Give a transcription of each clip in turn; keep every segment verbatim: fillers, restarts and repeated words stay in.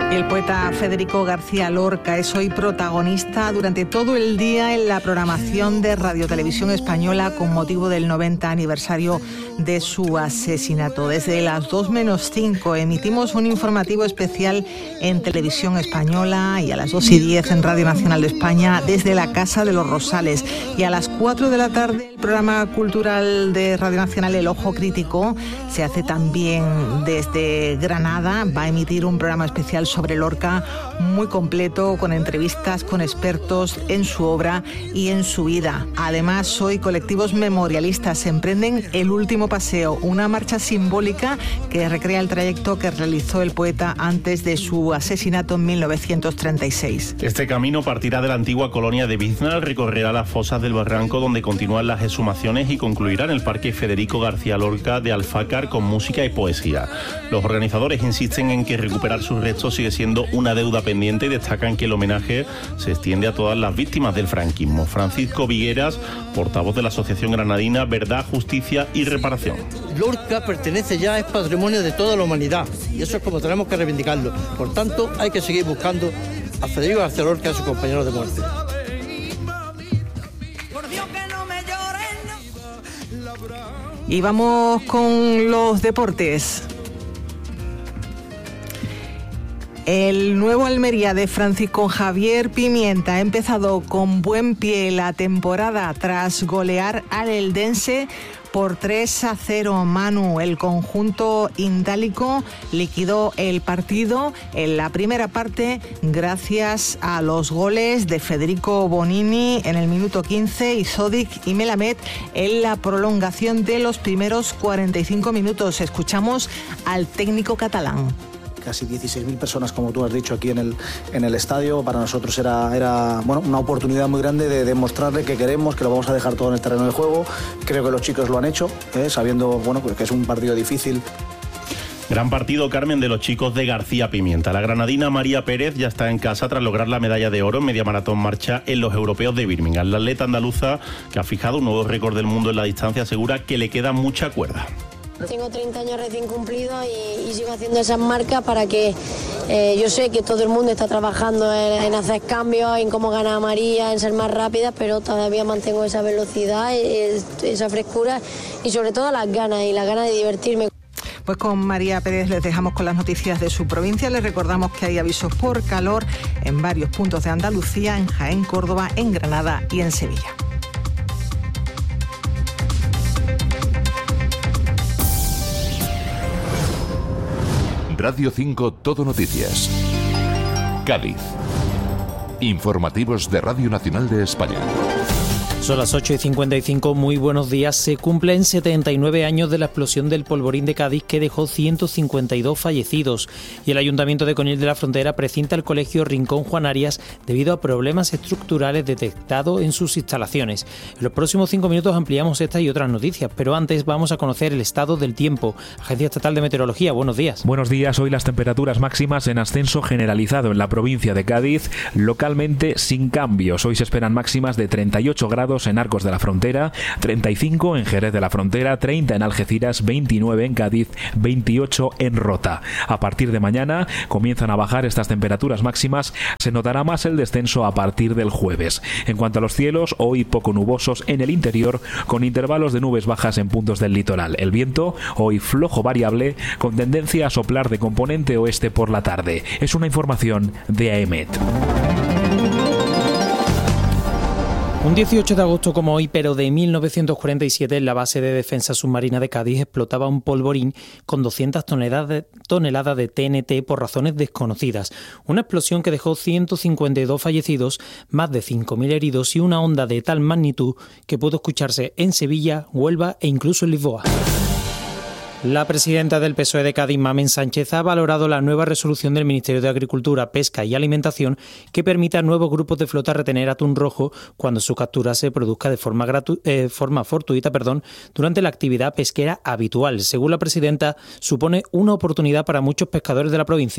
El poeta Federico García Lorca es hoy protagonista durante todo el día en la programación de Radio Televisión Española con motivo del noventa aniversario de su asesinato. Desde las dos menos cinco emitimos un informativo especial en Televisión Española y a las dos y diez en Radio Nacional de España desde la Casa de los Rosales. Y a las cuatro de la tarde el programa cultural de Radio Nacional El Ojo Crítico se hace también desde Granada. Va a emitir un programa especial sobre Lorca muy completo, con entrevistas con expertos en su obra y en su vida. Además, hoy colectivos memorialistas emprenden el último paseo, una marcha simbólica que recrea el trayecto que realizó el poeta antes de su asesinato en mil novecientos treinta y seis. Este camino partirá de la antigua colonia de Biznal, recorrerá las fosas del Barranco donde continúan las exhumaciones y concluirá en el Parque Federico García Lorca de Alfácar con música y poesía. Los organizadores insisten en que recuperar sus restos sigue siendo una deuda pendiente y destacan que el homenaje se extiende a todas las víctimas del franquismo. Francisco Vigueras, portavoz de la Asociación Granadina Verdad, Justicia y Reparación. Lorca pertenece ya, es patrimonio de toda la humanidad y eso es como tenemos que reivindicarlo. Por tanto, hay que seguir buscando a Federico García Lorca y a sus compañeros de muerte. Y vamos con los deportes. El nuevo Almería de Francisco Javier Pimienta ha empezado con buen pie la temporada tras golear al Eldense por tres a cero. Manu, el conjunto indálico liquidó el partido en la primera parte gracias a los goles de Federico Bonini en el minuto quince y Zodic y Melamed en la prolongación de los primeros cuarenta y cinco minutos. Escuchamos al técnico catalán. Casi dieciséis mil personas, como tú has dicho, aquí en el, en el estadio. Para nosotros era, era bueno, una oportunidad muy grande de demostrarle que queremos, que lo vamos a dejar todo en el terreno de juego. Creo que los chicos lo han hecho, ¿eh? sabiendo bueno, que es un partido difícil. Gran partido, Carmen, de los chicos de García Pimienta. La granadina María Pérez ya está en casa tras lograr la medalla de oro en media maratón marcha en los europeos de Birmingham. La atleta andaluza, que ha fijado un nuevo récord del mundo en la distancia, asegura que le queda mucha cuerda. Tengo treinta años recién cumplidos y, y sigo haciendo esas marcas para que eh, yo sé que todo el mundo está trabajando en, en hacer cambios, en cómo ganar María, en ser más rápidas, pero todavía mantengo esa velocidad, esa frescura y sobre todo las ganas y las ganas de divertirme. Pues con María Pérez les dejamos con las noticias de su provincia. Les recordamos que hay avisos por calor en varios puntos de Andalucía, en Jaén, Córdoba, en Granada y en Sevilla. Radio cinco Todo Noticias. Cádiz. Informativos de Radio Nacional de España. Son las ocho y cincuenta y cinco, muy buenos días. Se cumplen setenta y nueve años de la explosión del polvorín de Cádiz que dejó ciento cincuenta y dos fallecidos y el Ayuntamiento de Conil de la Frontera precinta el Colegio Rincón Juan Arias debido a problemas estructurales detectados en sus instalaciones. En los próximos cinco minutos ampliamos estas y otras noticias, pero antes vamos a conocer el estado del tiempo. Agencia Estatal de Meteorología, buenos días. Buenos días, hoy las temperaturas máximas en ascenso generalizado en la provincia de Cádiz, localmente sin cambios. Hoy se esperan máximas de treinta y ocho grados en Arcos de la Frontera, treinta y cinco en Jerez de la Frontera, treinta en Algeciras, veintinueve en Cádiz, veintiocho en Rota. A partir de mañana comienzan a bajar estas temperaturas máximas, se notará más el descenso a partir del jueves. En cuanto a los cielos, hoy poco nubosos en el interior, con intervalos de nubes bajas en puntos del litoral. El viento, hoy flojo variable, con tendencia a soplar de componente oeste por la tarde. Es una información de AEMET. Un dieciocho de agosto como hoy, pero de mil novecientos cuarenta y siete, en la base de defensa submarina de Cádiz explotaba un polvorín con doscientas toneladas de, toneladas de T N T por razones desconocidas. Una explosión que dejó ciento cincuenta y dos fallecidos, más de cinco mil heridos y una onda de tal magnitud que pudo escucharse en Sevilla, Huelva e incluso en Lisboa. La presidenta del P S O E de Cádiz, Mamen Sánchez, ha valorado la nueva resolución del Ministerio de Agricultura, Pesca y Alimentación que permite a nuevos grupos de flota retener atún rojo cuando su captura se produzca de forma, gratu- eh, forma fortuita perdón, durante la actividad pesquera habitual. Según la presidenta, supone una oportunidad para muchos pescadores de la provincia.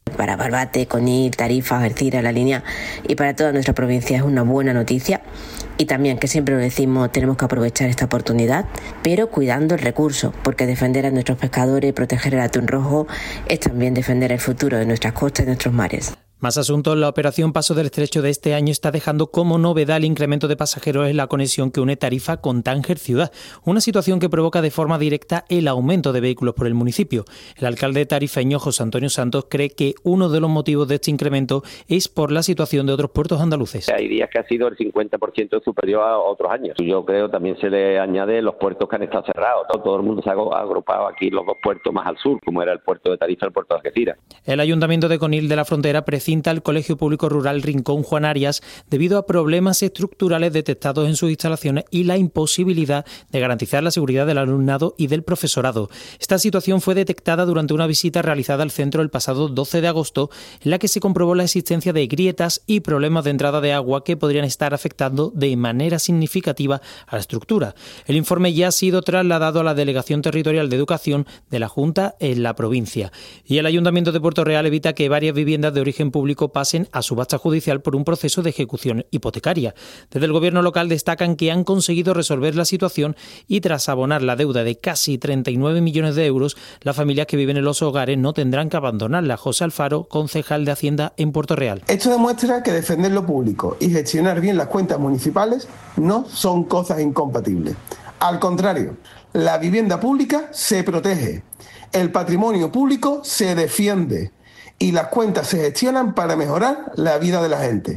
Para Barbate, Conil, Tarifa, Algeciras, La Línea y para toda nuestra provincia es una buena noticia. Y también, que siempre lo decimos, tenemos que aprovechar esta oportunidad, pero cuidando el recurso, porque defender a nuestros pescadores y proteger el atún rojo es también defender el futuro de nuestras costas y nuestros mares. Más asuntos. La operación Paso del Estrecho de este año está dejando como novedad el incremento de pasajeros en la conexión que une Tarifa con Tánger ciudad, una situación que provoca de forma directa el aumento de vehículos por el municipio. El alcalde tarifeño José Antonio Santos cree que uno de los motivos de este incremento es por la situación de otros puertos andaluces. Hay días que ha sido el cincuenta por ciento superior a otros años. Yo creo también se le añade los puertos que han estado cerrados. Todo el mundo se ha agrupado aquí los dos puertos más al sur, como era el puerto de Tarifa y el puerto de Algeciras. El Ayuntamiento de Conil de la Frontera presenta el Colegio Público Rural Rincón Juan Arias debido a problemas estructurales detectados en sus instalaciones y la imposibilidad de garantizar la seguridad del alumnado y del profesorado. Esta situación fue detectada durante una visita realizada al centro el pasado doce de agosto, en la que se comprobó la existencia de grietas y problemas de entrada de agua que podrían estar afectando de manera significativa a la estructura. El informe ya ha sido trasladado a la Delegación Territorial de Educación de la Junta en la provincia. Y el Ayuntamiento de Puerto Real evita que varias viviendas de origen público pasen a subasta judicial por un proceso de ejecución hipotecaria. Desde el gobierno local destacan que han conseguido resolver la situación y tras abonar la deuda de casi treinta y nueve millones de euros, las familias que viven en los hogares no tendrán que abandonarla. José Alfaro, concejal de Hacienda en Puerto Real. Esto demuestra que defender lo público y gestionar bien las cuentas municipales no son cosas incompatibles. Al contrario, la vivienda pública se protege, el patrimonio público se defiende y las cuentas se gestionan para mejorar la vida de la gente.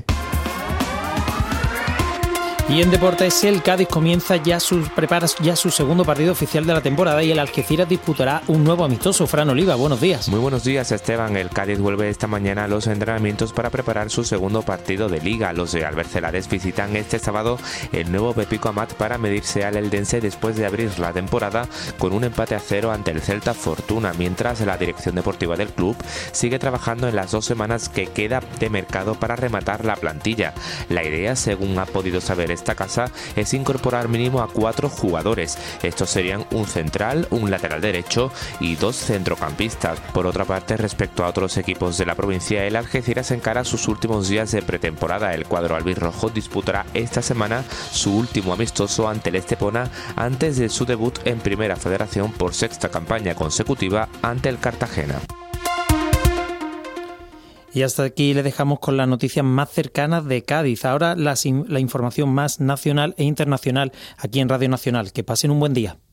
Y en deportes, el Cádiz comienza ya sus prepara ya su segundo partido oficial de la temporada y el Algeciras disputará un nuevo amistoso. Fran Oliva, buenos días. Muy buenos días, Esteban. El Cádiz vuelve esta mañana a los entrenamientos para preparar su segundo partido de Liga. Los de albercelares visitan este sábado el nuevo Pepico Amat para medirse al Eldense después de abrir la temporada con un empate a cero ante el Celta Fortuna, mientras la dirección deportiva del club sigue trabajando en las dos semanas que queda de mercado para rematar la plantilla. La idea, según ha podido saber esta casa, es incorporar mínimo a cuatro jugadores. Estos serían un central, un lateral derecho y dos centrocampistas. Por otra parte, respecto a otros equipos de la provincia, el Algeciras encara sus últimos días de pretemporada. El cuadro albirrojo disputará esta semana su último amistoso ante el Estepona antes de su debut en Primera Federación por sexta campaña consecutiva ante el Cartagena. Y hasta aquí le dejamos con las noticias más cercanas de Cádiz. Ahora la, la información más nacional e internacional aquí en Radio Nacional. Que pasen un buen día.